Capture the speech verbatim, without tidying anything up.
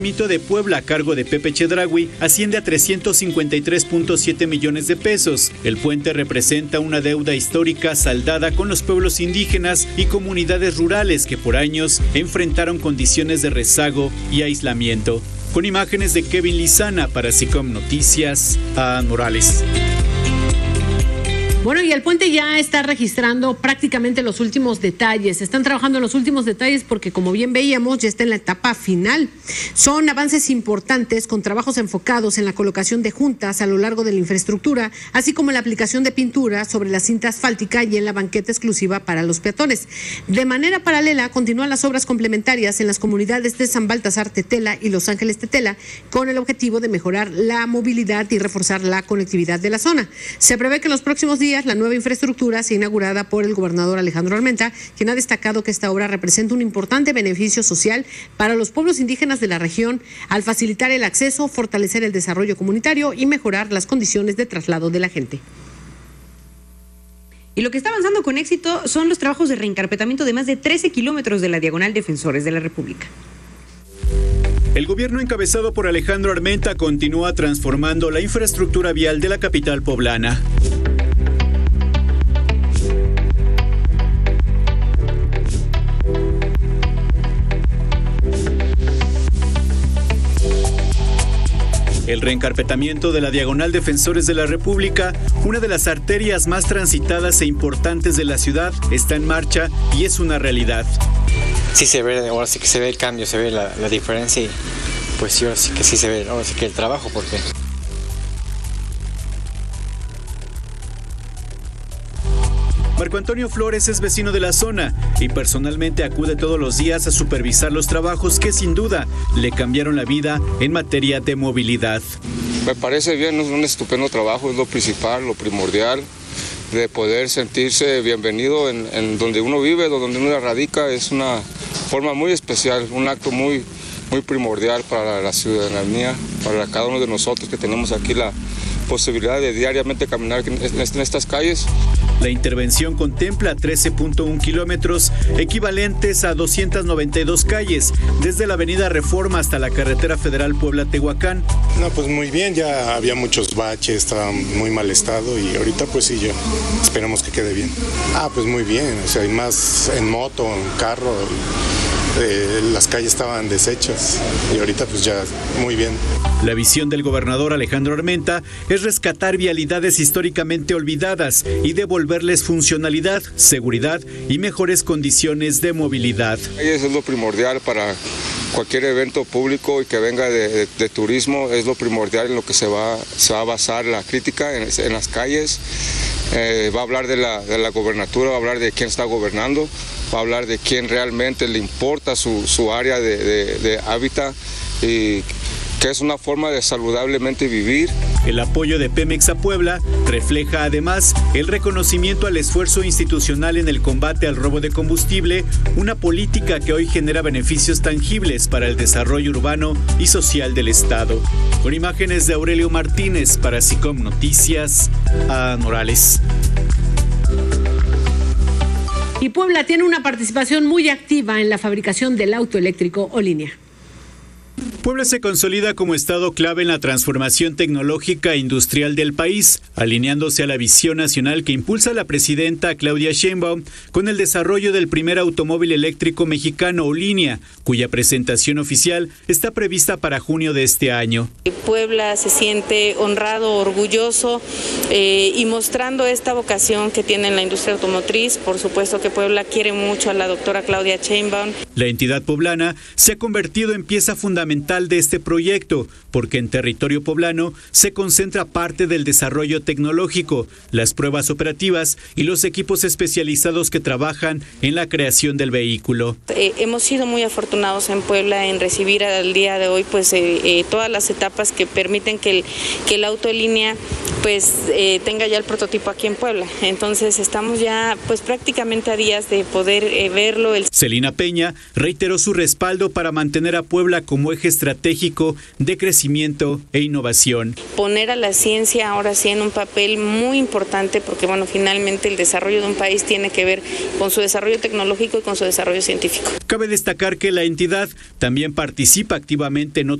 Mito de Puebla a cargo de Pepe Chedraui asciende a trescientos cincuenta y tres punto siete millones de pesos. El puente representa una deuda histórica saldada con los pueblos indígenas y comunidades rurales que por años enfrentaron condiciones de rezago y aislamiento. Con imágenes de Kevin Lizana para SICOM Noticias, a Morales. Bueno, y el puente ya está registrando prácticamente los últimos detalles. Están trabajando en los últimos detalles porque, como bien veíamos, ya está en la etapa final. Son avances importantes con trabajos enfocados en la colocación de juntas a lo largo de la infraestructura, así como en la aplicación de pintura sobre la cinta asfáltica y en la banqueta exclusiva para los peatones. De manera paralela, continúan las obras complementarias en las comunidades de San Baltasar Tetela y Los Ángeles Tetela, con el objetivo de mejorar la movilidad y reforzar la conectividad de la zona. Se prevé que en los próximos días la nueva infraestructura sea inaugurada por el gobernador Alejandro Armenta, quien ha destacado que esta obra representa un importante beneficio social para los pueblos indígenas de la región al facilitar el acceso, fortalecer el desarrollo comunitario y mejorar las condiciones de traslado de la gente. Y lo que está avanzando con éxito son los trabajos de reencarpetamiento de más de trece kilómetros de la diagonal Defensores de la República. El gobierno encabezado por Alejandro Armenta continúa transformando la infraestructura vial de la capital poblana. El reencarpetamiento de la diagonal Defensores de la República, una de las arterias más transitadas e importantes de la ciudad, está en marcha y es una realidad. Sí se ve, ahora sí que se ve el cambio, se ve la, la diferencia y pues sí, ahora sí que sí se ve, ahora sí que el trabajo, porque... Marco Antonio Flores es vecino de la zona y personalmente acude todos los días a supervisar los trabajos que sin duda le cambiaron la vida en materia de movilidad. Me parece bien, es un estupendo trabajo, es lo principal, lo primordial, de poder sentirse bienvenido en, en donde uno vive, donde uno radica, es una forma muy especial, un acto muy, muy primordial para la ciudadanía, para cada uno de nosotros que tenemos aquí la posibilidad de diariamente caminar en estas calles. La intervención contempla trece punto uno kilómetros, equivalentes a doscientas noventa y dos calles, desde la avenida Reforma hasta la carretera federal Puebla-Tehuacán. No, pues muy bien, ya había muchos baches, estaba muy mal estado y ahorita pues sí, yo esperamos que quede bien. Ah, pues muy bien, o sea, hay más en moto, en carro, eh, las calles estaban deshechas y ahorita pues ya muy bien. La visión del gobernador Alejandro Armenta es rescatar vialidades históricamente olvidadas y devolverles funcionalidad, seguridad y mejores condiciones de movilidad. Eso es lo primordial para cualquier evento público y que venga de, de, de turismo, es lo primordial en lo que se va, se va a basar la crítica en, en las calles. Eh, va a hablar de la, de la gobernatura, va a hablar de quién está gobernando, va a hablar de quién realmente le importa su, su área de, de, de hábitat y que es una forma de saludablemente vivir. El apoyo de Pemex a Puebla refleja además el reconocimiento al esfuerzo institucional en el combate al robo de combustible, una política que hoy genera beneficios tangibles para el desarrollo urbano y social del Estado. Con imágenes de Aurelio Martínez para SICOM Noticias, a Morales. Y Puebla tiene una participación muy activa en la fabricación del auto eléctrico Olinia. Puebla se consolida como estado clave en la transformación tecnológica e industrial del país, alineándose a la visión nacional que impulsa la presidenta Claudia Sheinbaum con el desarrollo del primer automóvil eléctrico mexicano Olinia, cuya presentación oficial está prevista para junio de este año. Puebla se siente honrado, orgulloso eh, y mostrando esta vocación que tiene en la industria automotriz. Por supuesto que Puebla quiere mucho a la doctora Claudia Sheinbaum. La entidad poblana se ha convertido en pieza fundamental de este proyecto, porque en territorio poblano se concentra parte del desarrollo tecnológico, las pruebas operativas y los equipos especializados que trabajan en la creación del vehículo. Eh, hemos sido muy afortunados en Puebla en recibir al día de hoy pues eh, eh, todas las etapas que permiten que el, que el auto en línea pues eh, tenga ya el prototipo aquí en Puebla. Entonces estamos ya pues prácticamente a días de poder eh, verlo. El... Celina Peña reiteró su respaldo para mantener a Puebla como eje eje estratégico de crecimiento e innovación. Poner a la ciencia ahora sí en un papel muy importante porque, bueno, finalmente el desarrollo de un país tiene que ver con su desarrollo tecnológico y con su desarrollo científico. Cabe destacar que la entidad también participa activamente en